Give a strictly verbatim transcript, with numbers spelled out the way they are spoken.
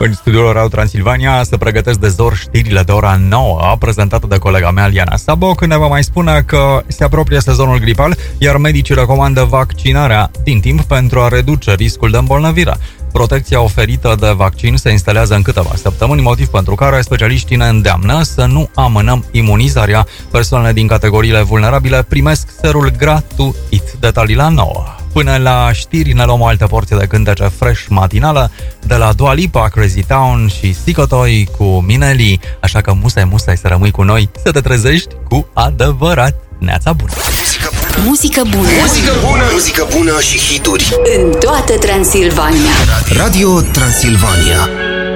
În studioul Radio Transilvania se pregătesc de zor știrile de ora nouă, prezentată de colega mea, Liana Sabo, când ne va mai spune că se apropie sezonul gripal, iar medicii recomandă vaccinarea din timp pentru a reduce riscul de îmbolnăvire. Protecția oferită de vaccin se instalează în câteva săptămâni, motiv pentru care specialiștii ne îndeamnă să nu amânăm imunizarea. Persoanele din categoriile vulnerabile primesc serul gratuit. Detalii la nouă. Până la știri ne luăm o altă porție de cântece fresh matinală de la Dua Lipa, Crazy Town și Sicotoi cu Mineli. Așa că musai, musai să rămâi cu noi, să te trezești cu adevărat. Neața bună! Muzică bună! Muzică bună! Muzică bună și hituri în toată Transilvania. Radio Transilvania.